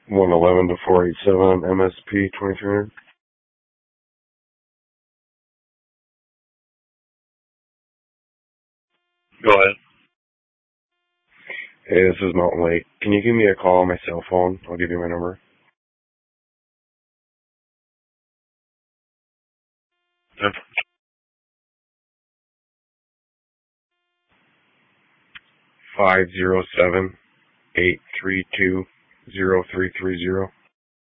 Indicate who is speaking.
Speaker 1: 111 to 487 MSP 2300.
Speaker 2: Go ahead.
Speaker 1: Hey, this is Mountain Lake. Can you give me a call on my cell phone? I'll give you my number.
Speaker 2: Yep.
Speaker 1: 507-832-0330.